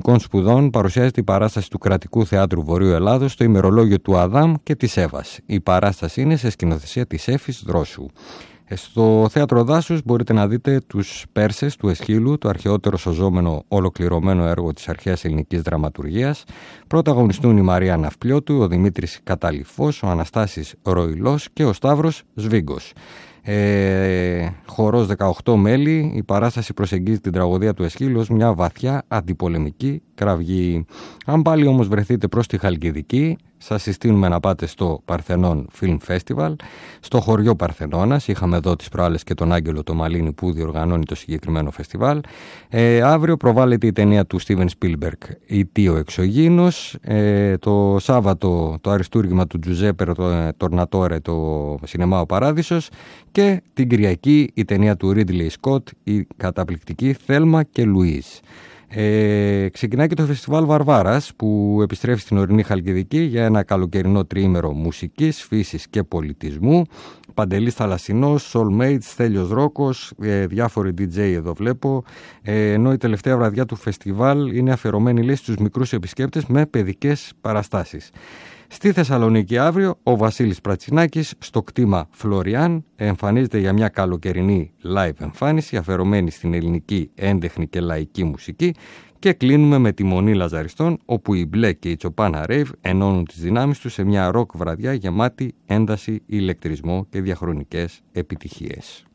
Δημοτικών Σπουδών παρουσιάζεται η παράσταση του Κρατικού Θεάτρου Βορείου Ελλάδος στο ημερολόγιο του Αδάμ και της Εύας. Η παράσταση είναι σε σκηνοθεσία της Έφης Δρόσου. Στο Θέατρο Δάσους μπορείτε να δείτε τους Πέρσες του Εσχύλου, το αρχαιότερο σωζόμενο ολοκληρωμένο έργο της αρχαίας ελληνικής δραματουργίας. Πρωταγωνιστούν η Μαρία Ναυπλιώτου, ο Δημήτρης Καταλυφός, ο Αναστάσης Ροϊλός και ο Σταύρος Σβίγκος. Χορός 18 μέλη, η παράσταση προσεγγίζει την τραγωδία του Εσχύλου ως μια βαθιά αντιπολεμική κραυγή. Αν πάλι όμως βρεθείτε προς τη Χαλκιδική, σας συστήνουμε να πάτε στο Παρθενών Film Festival, στο χωριό Παρθενώνας. Είχαμε εδώ τις προάλλες και τον Άγγελο το Μαλίνη που διοργανώνει το συγκεκριμένο φεστιβάλ. Αύριο προβάλλεται η ταινία του Στίβεν Σπίλμπεργκ, «Η Τίο Εξωγήινος». Το Σάββατο το αριστούργημα του Τζουζέπε Τορνατόρε, το Σινεμά Ο Παράδεισος. Και την Κυριακή η ταινία του Ρίτλεϊ Σκοτ, η καταπληκτική Θέλμα και Λουίζ. Ξεκινάει και το φεστιβάλ Βαρβάρας που επιστρέφει στην ορεινή Χαλκιδική για ένα καλοκαιρινό τριήμερο μουσικής, φύσης και πολιτισμού. Παντελής Θαλασσινός, Soulmates, Στέλιος Ρόκος, διάφοροι DJ εδώ βλέπω, ενώ η τελευταία βραδιά του φεστιβάλ είναι αφιερωμένη, λέει, στους μικρούς επισκέπτες με παιδικές παραστάσεις. Στη Θεσσαλονίκη αύριο ο Βασίλης Πρατσινάκης στο κτήμα Φλωριάν εμφανίζεται για μια καλοκαιρινή live εμφάνιση αφιερωμένη στην ελληνική έντεχνη και λαϊκή μουσική, και κλείνουμε με τη Μονή Λαζαριστών, όπου η Μπλε και η Τσοπάνα Ρέιβ ενώνουν τις δυνάμεις τους σε μια ροκ βραδιά γεμάτη ένταση, ηλεκτρισμό και διαχρονικές επιτυχίες.